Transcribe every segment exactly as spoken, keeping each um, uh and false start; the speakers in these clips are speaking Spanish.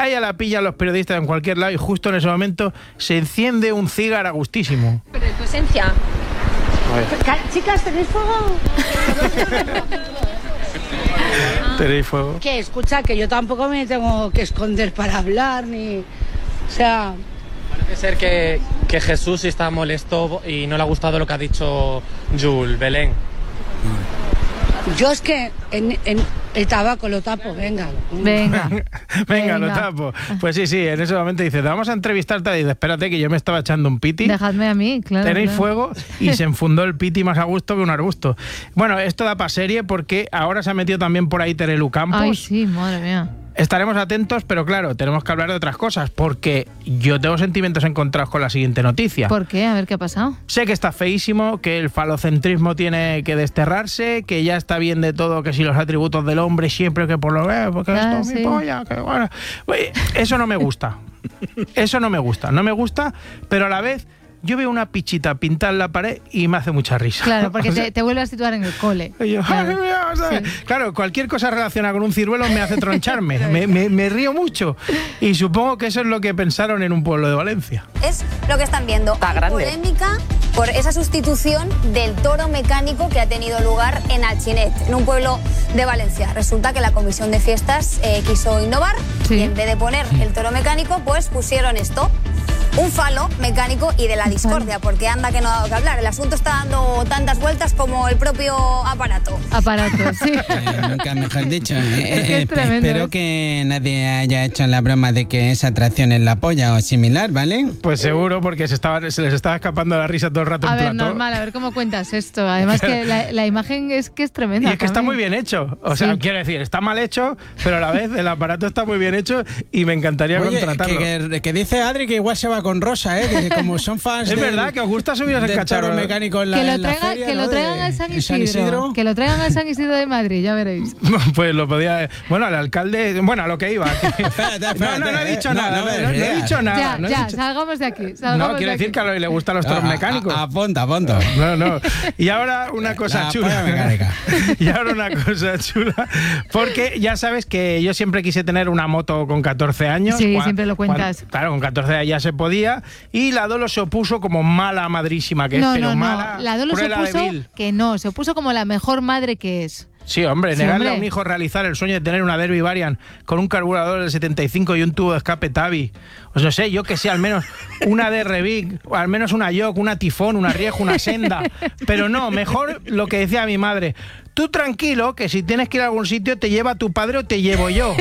a ella la pillan los periodistas en cualquier lado y justo en ese momento se enciende un cigarro a gustísimo. Pero en tu esencia. Chicas, ¿tenéis fuego? ¿Tenéis fuego? Que escucha, que yo tampoco me tengo que esconder para hablar, ni... O sea... Parece ser que, que Jesús está molesto y no le ha gustado lo que ha dicho Jules, Belén. Yo es que en, en el tabaco lo tapo, venga. Venga. Venga, Venga. lo tapo. Pues sí, sí, en ese momento dice, vamos a entrevistarte. Y dice, espérate que yo me estaba echando un piti. Dejadme a mí, claro. Tenéis claro. fuego y se enfundó el piti más a gusto que un arbusto. Bueno, esto da para serie porque ahora se ha metido también por ahí Terelu Campos. Ay, sí, madre mía. Estaremos atentos, pero claro, tenemos que hablar de otras cosas, porque yo tengo sentimientos encontrados con la siguiente noticia. ¿Por qué? A ver qué ha pasado. Sé que está feísimo, que el falocentrismo tiene que desterrarse, que ya está bien de todo, que si los atributos del hombre siempre que por lo ve, porque Ah, esto es sí. mi polla, que bueno. Eso no me gusta. Eso no me gusta. No me gusta, pero a la vez yo veo una pichita pintada en la pared y me hace mucha risa. Claro, porque O sea, te, te vuelve a situar en el cole. y yo, Claro. "Ay, mira", o sea, Sí. claro, cualquier cosa relacionada con un ciruelo me hace troncharme, me, me- me río mucho y supongo que eso es lo que pensaron en un pueblo de Valencia. Es lo que están viendo. Hay polémica por esa sustitución del toro mecánico que ha tenido lugar en Alginet, en un pueblo de Valencia. Resulta que la comisión de fiestas eh, quiso innovar Sí. y en vez de poner el toro mecánico, pues pusieron esto. Un falo mecánico y de la discordia, porque anda que no ha dado que hablar. El asunto está dando tantas vueltas como el propio aparato. Aparato, sí. Eh, nunca mejor dicho. Eh, Es que es eh, tremendo, espero ¿eh? que nadie haya hecho la broma de que esa atracción es la polla o similar, ¿vale? Pues seguro, porque se, estaba, se les estaba escapando la risa todo el rato A en ver, plató. normal, a ver cómo cuentas esto. Además que la, la imagen es que es Y tremenda. es que está también. muy bien hecho. O sea, Sí. quiero decir, está mal hecho, pero a la vez el aparato está muy bien hecho y me encantaría Oye, contratarlo. que, que- que dice Adri que igual se va con Rosa, ¿eh? Que como son fans Es del- verdad que os gusta subiros el del cacharro toro mecánico en la, Que lo, en la traigan, feria, que ¿no? lo traigan de- al San de Isidro, Isidro. Que lo traigan al San Isidro de Madrid, ya veréis. Pues lo podía... Bueno, al alcalde... Bueno, a lo que iba. Espérate, No, espérate, no, no he eh. dicho No, nada. no No, me no he rías. dicho nada. ya, no he ya, dicho- salgamos de aquí. Salgamos No, de quiero decir aquí. que a lo que le gustan los toros A- a- mecánicos. a- Apunta, apunta. No, no. Y ahora una cosa La chula. polla mecánica. Y ahora una cosa chula. Porque ya sabes que yo siempre quise tener una moto con catorce años. Sí, Cua- siempre lo cuentas. cuan- claro, con catorce años ya se podía. Y la Dolo se opuso como mala madrísima que No, es, pero no, no. mala. La Dolo se cruela de opuso vil. que no, se opuso como la mejor madre que es. Sí, hombre, Sí, negarle hombre. a un hijo realizar el sueño de tener una Derby Variant con un carburador del setenta y cinco y un tubo de escape Tabi. Pues no sé, yo que sé, al menos una D R Big, o al menos una York, una Tifón, una Riejo, una Senda. Pero no, mejor lo que decía mi madre. Tú tranquilo, que si tienes que ir a algún sitio te lleva tu padre o te llevo yo.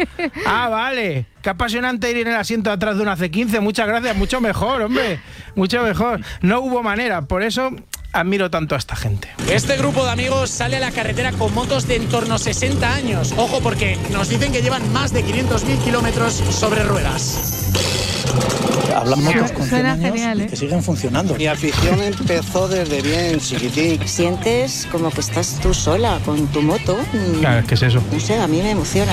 Ah, vale. Qué apasionante ir en el asiento de atrás de una C quince. Muchas gracias, mucho mejor, hombre. Mucho mejor. No hubo manera, por eso admiro tanto a esta gente. Este grupo de amigos sale a la carretera con motos de en torno a sesenta años. Ojo, porque nos dicen que llevan más de quinientos mil kilómetros sobre ruedas. Hablan motos con cien Suena años genial, ¿eh? que siguen funcionando. Mi afición empezó desde bien chiquitín. Sientes como que estás tú sola con tu moto. Claro, es que es eso. No sé, a mí me emociona.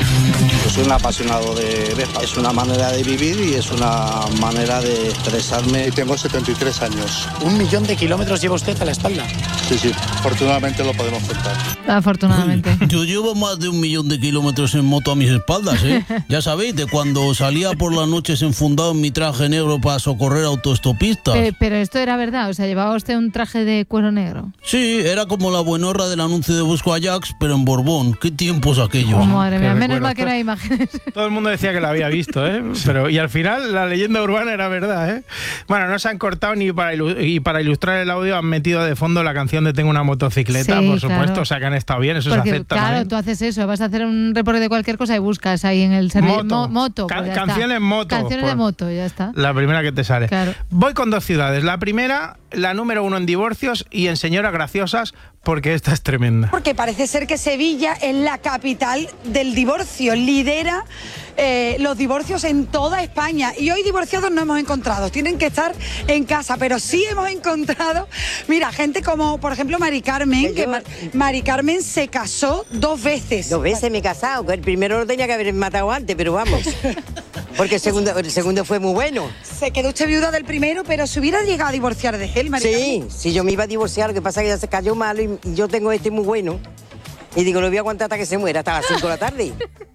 Yo soy un apasionado de Vespa. Es una manera de vivir y es una manera de expresarme. Y tengo setenta y tres años. Un millón de kilómetros lleva usted a la espalda. Sí, sí. Afortunadamente lo podemos contar. Afortunadamente. Yo llevo más de un millón de kilómetros en moto a mis espaldas, ¿eh? Ya sabéis, de cuando salía por las noches enfundado en mi traje negro para socorrer autoestopistas. Pero, pero esto era verdad, o sea, llevaba usted un traje de cuero negro. Sí, era como la buenorra del anuncio de Busco Ajax, pero en Borbón. ¿Qué tiempos aquellos? Oh, madre mía, qué menos recuerdo. mal que no hay imágenes. Todo el mundo decía que la había visto, ¿eh? Pero, y al final la leyenda urbana era verdad, ¿eh? Bueno, no se han cortado ni para, ilu- y para ilustrar el audio han metido de fondo la canción de Tengo una motocicleta, Sí, por supuesto, claro. o sea que han estado bien, eso Porque, se acepta. claro, también. tú haces eso, vas a hacer un reporte de cualquier cosa y buscas ahí en el servicio. Moto. Mo- moto. Ca- pues ya está. canciones moto, Canciones por- de moto, ya está. La primera que te sale. Claro. Voy con dos ciudades. La primera, la número uno en divorcios y en señoras graciosas, porque esta es tremenda. Porque parece ser que Sevilla es la capital del divorcio, lidera eh, los divorcios en toda España. Y hoy divorciados no hemos encontrado, tienen que estar en casa, pero sí hemos encontrado, mira, gente como, por ejemplo, Mari Carmen, que Ma- Mari Carmen se casó dos veces. Dos veces me he casado, que el primero lo tenía que haber matado antes, pero vamos. Porque el segundo, el segundo fue muy bueno. Se quedó usted viuda del primero, pero se hubiera llegado a divorciar de él, Mari Sí, Carmen. sí, yo me iba a divorciar, lo que pasa es que ya se cayó malo y y yo tengo este muy bueno. Y digo, lo voy a aguantar hasta que se muera, hasta las cinco de la tarde.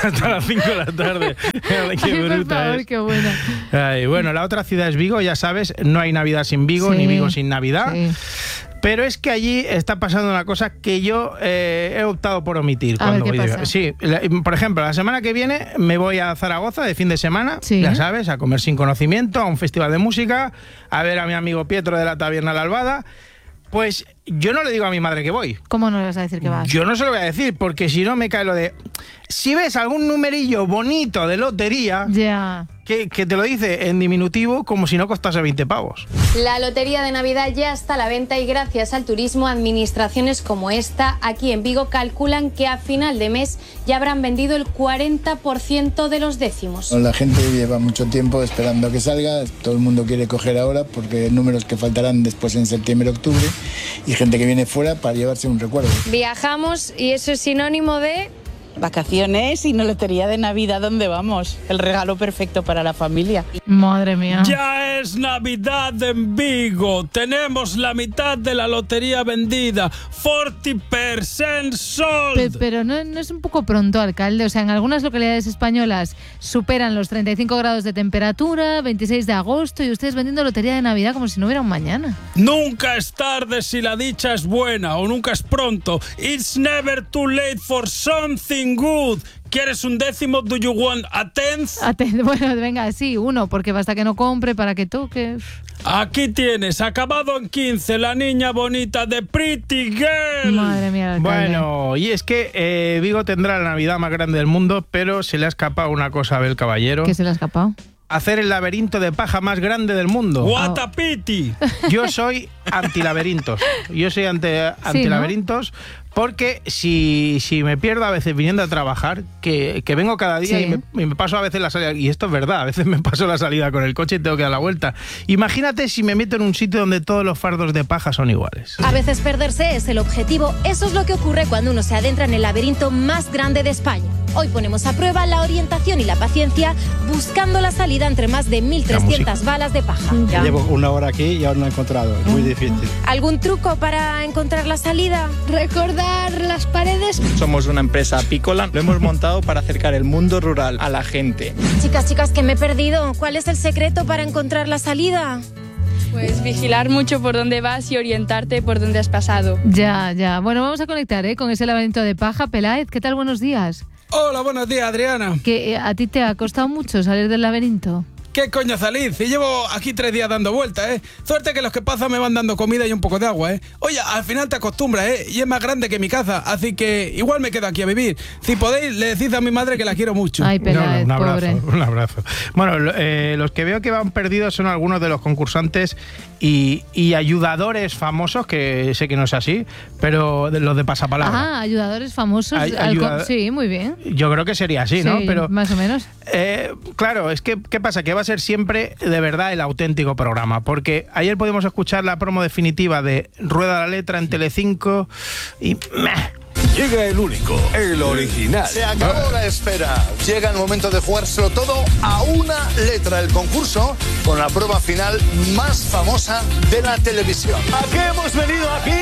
hasta las cinco de la tarde. Ay, qué Ay, por bruta favor, es. qué buena. Ay, bueno, la otra ciudad es Vigo, ya sabes, no hay Navidad sin Vigo, Sí, ni Vigo sin Navidad. sí. Pero es que allí está pasando una cosa que yo eh, he optado por omitir. A ver, cuando ¿qué voy de- pasa? Sí, la- por ejemplo, la semana que viene me voy a Zaragoza de fin de semana, Sí. ya sabes, a comer sin conocimiento, a un festival de música, a ver a mi amigo Pietro de la Taberna La Albada. Pues yo no le digo a mi madre que voy. ¿Cómo no le vas a decir que vas? Yo no se lo voy a decir, porque si no me cae lo de... Si ves algún numerillo bonito de lotería, Ya. que, que te lo dice en diminutivo como si no costase veinte pavos. La lotería de Navidad ya está a la venta y gracias al turismo, administraciones como esta aquí en Vigo calculan que a final de mes ya habrán vendido el cuarenta por ciento de los décimos. La gente lleva mucho tiempo esperando a que salga, todo el mundo quiere coger ahora porque números que faltarán después en septiembre, octubre, y gente que viene fuera para llevarse un recuerdo. Viajamos y eso es sinónimo de... Vacaciones y no lotería de Navidad, ¿dónde vamos? El regalo perfecto para la familia. Madre mía. Ya es Navidad en Vigo. Tenemos la mitad de la lotería vendida. cuarenta por ciento sold. Pe- Pero no, no es un poco pronto, alcalde. O sea, en algunas localidades españolas superan los treinta y cinco grados de temperatura, veintiséis de agosto, y ustedes vendiendo lotería de Navidad como si no hubiera un mañana. Nunca es tarde si la dicha es buena, o nunca es pronto. It's never too late for something good. ¿Quieres un décimo? Do you want a tenth? Aten- bueno, venga, sí, uno, porque basta que no compre para que toque. Aquí tienes, acabado en quince, la niña bonita de Pretty Girl. Madre mía, alcalde. Bueno, y es que eh, Vigo tendrá la Navidad más grande del mundo, pero se le ha escapado una cosa a Abel Caballero. ¿Qué se le ha escapado? Hacer el laberinto de paja más grande del mundo. What a pity. Yo soy antilaberintos. Yo soy ante, antilaberintos porque si, si me pierdo a veces viniendo a trabajar, que, que vengo cada día Sí. y, me, y me paso a veces la salida, y esto es verdad, a veces me paso la salida con el coche y tengo que dar la vuelta. Imagínate si me meto en un sitio donde todos los fardos de paja son iguales. A veces perderse es el objetivo. Eso es lo que ocurre cuando uno se adentra en el laberinto más grande de España. Hoy ponemos a prueba la orientación y la paciencia buscando la salida entre más de mil trescientas balas de paja. Llevo una hora aquí y aún no he encontrado. Es muy difícil. ¿Algún truco para encontrar la salida? Recordar las paredes. Somos una empresa apícola. Lo hemos montado para acercar el mundo rural a la gente. Chicas, chicas, que me he perdido. ¿Cuál es el secreto para encontrar la salida? Pues vigilar mucho por dónde vas y orientarte por dónde has pasado. Ya, ya. Bueno, vamos a conectar ¿eh? con ese laberinto de paja. Peláez, ¿qué tal? Buenos días. Hola, buenos días, Adriana. ¿Que eh, a ti te ha costado mucho salir del laberinto? ¿Qué coño salid? Si llevo aquí tres días dando vueltas, ¿eh? Suerte que los que pasan me van dando comida y un poco de agua, ¿eh? Oye, al final te acostumbras, ¿eh? Y es más grande que mi casa, así que igual me quedo aquí a vivir. Si podéis, le decís a mi madre que la quiero mucho. Ay, Peláez, No, no, un abrazo, pobre. un abrazo. Bueno, lo- eh, los que veo que van perdidos son algunos de los concursantes y, y ayudadores famosos, que sé que no es así, pero de los de pasapalabra. Ah, ayudadores famosos. Ay- al co- ayuda- Sí, muy bien. Yo creo que sería así, ¿no? Sí, Pero más o menos. eh, claro, es que ¿qué pasa? Que va a ser siempre de verdad el auténtico programa, porque ayer pudimos escuchar la promo definitiva de Rueda la Letra en Telecinco y meh. Llega el único, el original. Se acabó la espera. Llega el momento de jugárselo todo a una letra. El concurso con la prueba final más famosa de la televisión. ¿A qué hemos venido aquí?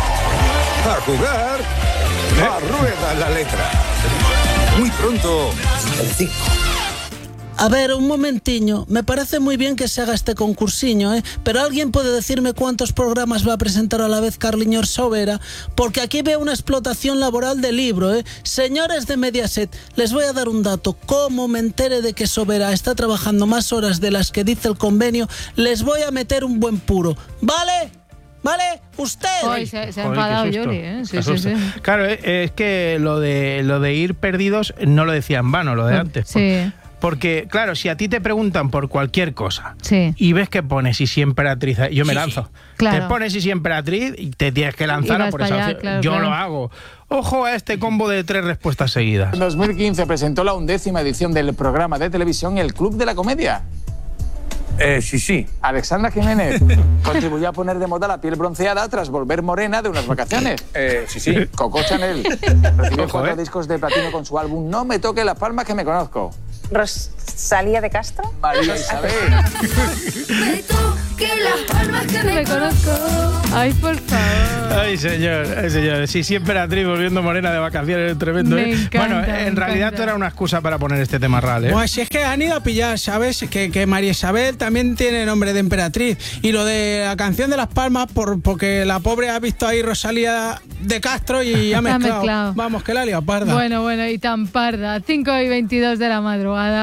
A jugar a Rueda la Letra. Muy pronto, Telecinco. A ver, un momentiño. Me parece muy bien que se haga este concursiño, ¿eh? Pero ¿alguien puede decirme cuántos programas va a presentar a la vez Carliñor Sobera? Porque aquí veo una explotación laboral de libro, ¿eh? Señores de Mediaset, les voy a dar un dato. Como me entere de que Sobera está trabajando más horas de las que dice el convenio, les voy a meter un buen puro. ¿Vale? ¿Vale? ¿Usted? Ay, se, se ha Joder, enfadado qué susto. Yoli, ¿eh? Sí, Qué sí, susto. sí. Claro, eh, es que lo de, lo de ir perdidos no lo decía en vano, lo de antes. Sí. Porque, claro, si a ti te preguntan por cualquier cosa Sí. y ves que pones y siempre emperatriz, yo me lanzo. Claro. Te pones y siempre emperatriz y te tienes que lanzar Y a vas por para esa allá, opción. claro, Yo claro. lo hago. Ojo a este combo de tres respuestas seguidas. En dos mil quince presentó la undécima edición del programa de televisión El Club de la Comedia. Eh, sí, sí. Alexandra Jiménez contribuyó a poner de moda la piel bronceada tras volver morena de unas vacaciones. Eh, sí, sí. Coco Chanel recibió Ojo, cuatro eh. discos de platino con su álbum No me toque las palmas que me conozco. ¿Rosalía de Castro? María Isabel. que las palmas que me conozco. Ay, por favor. Ay, señor, ay, señor. Sí, sí, Emperatriz volviendo morena de vacaciones, es tremendo, Me ¿eh? encanta, bueno, me en realidad encanta. esto era una excusa para poner este tema real, ¿eh? Pues si es que han ido a pillar, ¿sabes? Que, que María Isabel también tiene nombre de emperatriz. Y lo de la canción de Las Palmas, por, porque la pobre ha visto ahí Rosalía de Castro y ha Ha mezclado. mezclado. Vamos, que la ha liado parda. Bueno, bueno, y tan parda. cinco y veintidós de la madrugada.